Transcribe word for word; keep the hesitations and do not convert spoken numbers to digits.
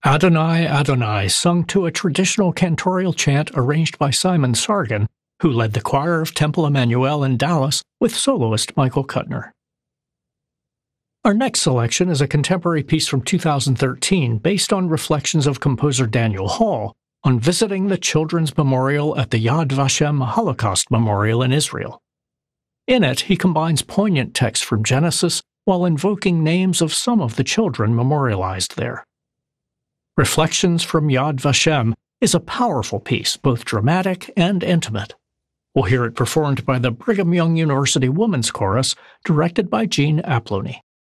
Adonai, Adonai, sung to a traditional cantorial chant arranged by Simon Sargent, who led the choir of Temple Emmanuel in Dallas with soloist Michael Kuttner. Our next selection is a contemporary piece from two thousand thirteen based on reflections of composer Daniel Hall on visiting the Children's Memorial at the Yad Vashem Holocaust Memorial in Israel. In it, he combines poignant texts from Genesis while invoking names of some of the children memorialized there. Reflections from Yad Vashem is a powerful piece, both dramatic and intimate. We'll hear it performed by the Brigham Young University Women's Chorus, directed by Jean Aplony.